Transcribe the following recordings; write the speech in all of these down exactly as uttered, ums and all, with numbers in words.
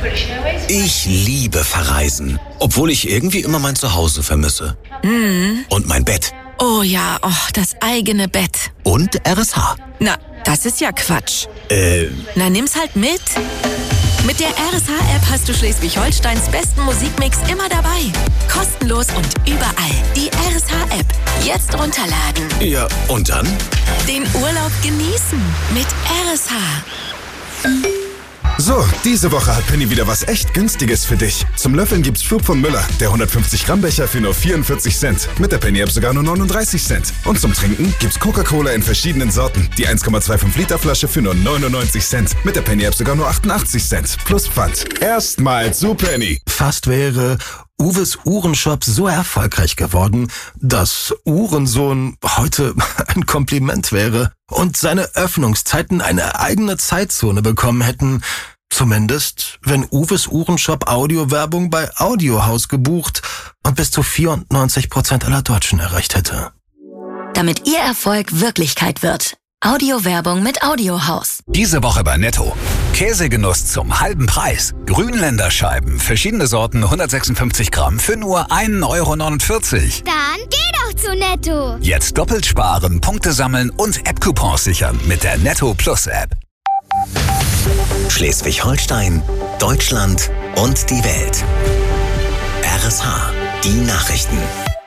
Ich liebe Verreisen, obwohl ich irgendwie immer mein Zuhause vermisse. Mhm. Und mein Bett. Oh ja, oh, das eigene Bett. Und R S H. Na, das ist ja Quatsch. Äh... Na, nimm's halt mit. Mit der R S H-App hast du Schleswig-Holsteins besten Musikmix immer dabei. Kostenlos und überall. Die R S H-App. Jetzt runterladen. Ja, und dann? Den Urlaub genießen mit R S H. So, diese Woche hat Penny wieder was echt Günstiges für dich. Zum Löffeln gibt's Schub von Müller, der hundertfünfzig Gramm Becher für nur vierundvierzig Cent. Mit der Penny-App sogar nur neununddreißig Cent. Und zum Trinken gibt's Coca-Cola in verschiedenen Sorten. Die eins Komma fünfundzwanzig Liter Flasche für nur neunundneunzig Cent. Mit der Penny-App sogar nur achtundachtzig Cent. Plus Pfand. Erstmal zu Penny. Fast wäre Uwes Uhrenshop so erfolgreich geworden, dass Uhrensohn heute ein Kompliment wäre und seine Öffnungszeiten eine eigene Zeitzone bekommen hätten. Zumindest, wenn Uwes Uhrenshop Audiowerbung bei Audiohaus gebucht und bis zu vierundneunzig Prozent aller Deutschen erreicht hätte. Damit Ihr Erfolg Wirklichkeit wird. Audiowerbung mit Audiohaus. Diese Woche bei Netto. Käsegenuss zum halben Preis. Grünländer Scheiben, verschiedene Sorten, hundertsechsundfünfzig Gramm für nur ein Euro neunundvierzig. Dann geh doch zu Netto. Jetzt doppelt sparen, Punkte sammeln und App-Coupons sichern mit der Netto Plus App. Schleswig-Holstein, Deutschland und die Welt. R S H, die Nachrichten.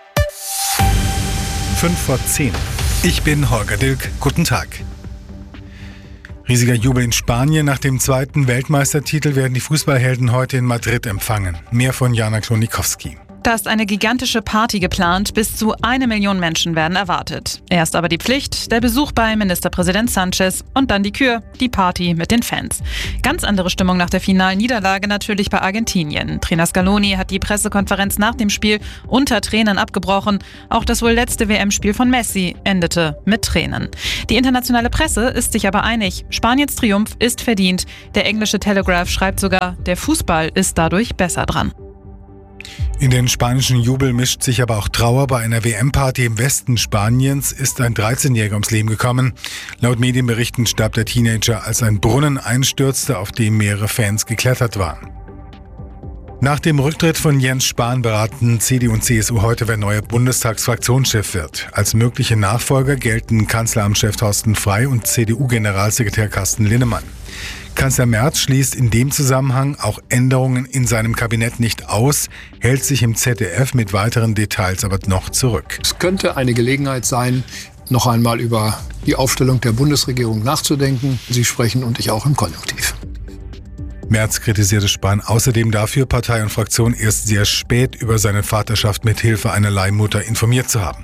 Fünf vor zehn. Ich bin Holger Dilk. Guten Tag. Riesiger Jubel in Spanien. Nach dem zweiten Weltmeistertitel werden die Fußballhelden heute in Madrid empfangen. Mehr von Jana Klonikowski. Da ist eine gigantische Party geplant. Bis zu eine Million Menschen werden erwartet. Erst aber die Pflicht, der Besuch bei Ministerpräsident Sanchez und dann die Kür, die Party mit den Fans. Ganz andere Stimmung nach der finalen Niederlage natürlich bei Argentinien. Trainer Scaloni hat die Pressekonferenz nach dem Spiel unter Tränen abgebrochen. Auch das wohl letzte W M-Spiel von Messi endete mit Tränen. Die internationale Presse ist sich aber einig. Spaniens Triumph ist verdient. Der englische Telegraph schreibt sogar, der Fußball ist dadurch besser dran. In den spanischen Jubel mischt sich aber auch Trauer. Bei einer W M-Party im Westen Spaniens ist ein dreizehnjähriger ums Leben gekommen. Laut Medienberichten starb der Teenager, als ein Brunnen einstürzte, auf dem mehrere Fans geklettert waren. Nach dem Rücktritt von Jens Spahn beraten C D U und C S U heute, wer neuer Bundestagsfraktionschef wird. Als mögliche Nachfolger gelten Kanzleramtschef Thorsten Frey und C D U-Generalsekretär Carsten Linnemann. Kanzler Merz schließt in dem Zusammenhang auch Änderungen in seinem Kabinett nicht aus, hält sich im Z D F mit weiteren Details aber noch zurück. Es könnte eine Gelegenheit sein, noch einmal über die Aufstellung der Bundesregierung nachzudenken. Sie sprechen und ich auch im Konjunktiv. Merz kritisierte Spahn außerdem dafür, Partei und Fraktion erst sehr spät über seine Vaterschaft mit Hilfe einer Leihmutter informiert zu haben.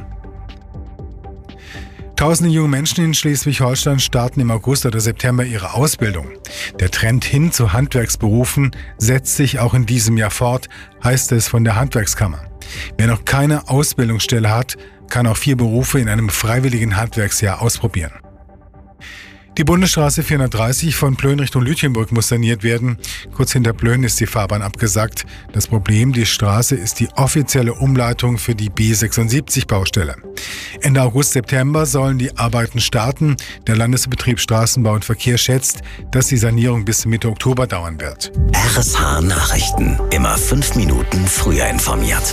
Tausende junge Menschen in Schleswig-Holstein starten im August oder September ihre Ausbildung. Der Trend hin zu Handwerksberufen setzt sich auch in diesem Jahr fort, heißt es von der Handwerkskammer. Wer noch keine Ausbildungsstelle hat, kann auch vier Berufe in einem freiwilligen Handwerksjahr ausprobieren. Die Bundesstraße vierhundertdreißig von Plön Richtung Lütjenburg muss saniert werden. Kurz hinter Plön ist die Fahrbahn abgesackt. Das Problem, die Straße ist die offizielle Umleitung für die B sechsundsiebzig Baustelle. Ende August, September sollen die Arbeiten starten. Der Landesbetrieb Straßenbau und Verkehr schätzt, dass die Sanierung bis Mitte Oktober dauern wird. R S H Nachrichten. Immer fünf Minuten früher informiert.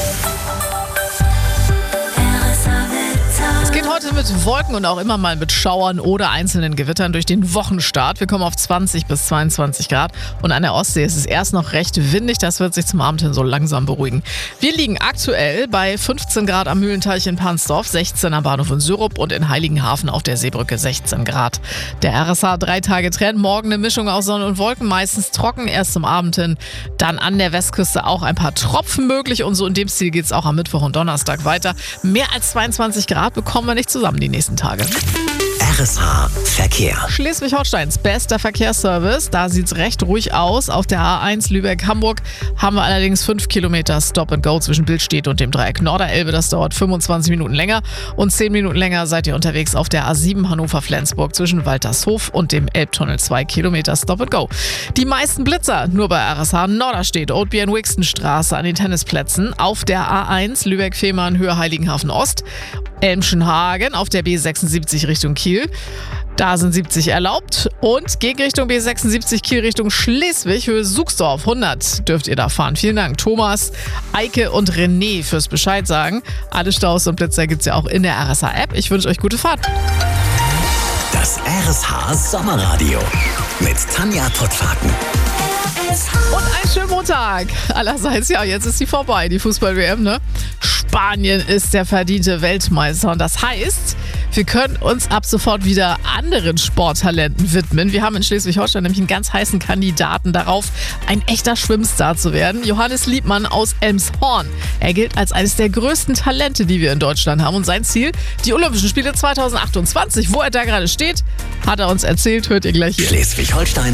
Heute mit Wolken und auch immer mal mit Schauern oder einzelnen Gewittern durch den Wochenstart. Wir kommen auf zwanzig bis zweiundzwanzig Grad und an der Ostsee ist es erst noch recht windig. Das wird sich zum Abend hin so langsam beruhigen. Wir liegen aktuell bei fünfzehn Grad am Mühlenteich in Pansdorf, sechzehn am Bahnhof in Syrup und in Heiligenhafen auf der Seebrücke sechzehn Grad. Der R S H drei Tage Trend, morgen eine Mischung aus Sonne und Wolken, meistens trocken, erst zum Abend hin. Dann an der Westküste auch ein paar Tropfen möglich und so in dem Stil geht es auch am Mittwoch und Donnerstag weiter. Mehr als zweiundzwanzig Grad bekommen wir nicht zusammen die nächsten Tage. R S H Verkehr. Schleswig-Holsteins bester Verkehrsservice. Da sieht es recht ruhig aus. Auf der A eins Lübeck-Hamburg haben wir allerdings fünf Kilometer Stop and Go zwischen Billstedt und dem Dreieck Norderelbe. Das dauert fünfundzwanzig Minuten länger. Und zehn Minuten länger seid ihr unterwegs auf der A sieben Hannover-Flensburg zwischen Waltershof und dem Elbtunnel. zwei Kilometer Stop and Go. Die meisten Blitzer nur bei R S H Norderstedt, Oldby and Wixenstraße an den Tennisplätzen. Auf der A eins Lübeck-Fehmarn Höhe Heiligenhafen Ost. Elmschenhagen auf der B sechsundsiebzig Richtung Kiel. Kiel. Da sind siebzig erlaubt. Und Gegenrichtung B sechsundsiebzig Kiel Richtung Schleswig, Höhe Suchsdorf. hundert dürft ihr da fahren. Vielen Dank Thomas, Eike und René fürs Bescheid sagen. Alle Staus und Blitzer gibt es ja auch in der R S H-App. Ich wünsche euch gute Fahrt. Das R S H Sommerradio mit Tanja Tottlaken. Und einen schönen Montag. Allerseits, ja, jetzt ist sie vorbei, die Fußball-W M, ne? Spanien ist der verdiente Weltmeister und das heißt, wir können uns ab sofort wieder anderen Sporttalenten widmen. Wir haben in Schleswig-Holstein nämlich einen ganz heißen Kandidaten darauf, ein echter Schwimmstar zu werden. Johannes Liebmann aus Elmshorn. Er gilt als eines der größten Talente, die wir in Deutschland haben. Und sein Ziel, die Olympischen Spiele zwanzig achtundzwanzig. Wo er da gerade steht, hat er uns erzählt. Hört ihr gleich hier. Schleswig-Holsteins